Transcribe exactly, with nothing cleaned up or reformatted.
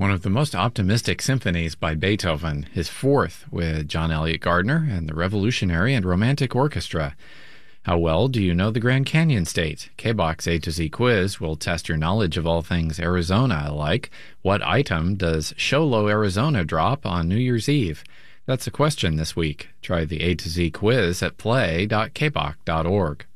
one of the most optimistic symphonies by Beethoven, his fourth with John Elliott Gardner and the Revolutionary and Romantic Orchestra. How well do you know the Grand Canyon State? K-BOX A to Z quiz will test your knowledge of all things Arizona, like what item does Show Low, Arizona drop on New Year's Eve? That's a question this week. Try the A to Z quiz at play dot k box dot org.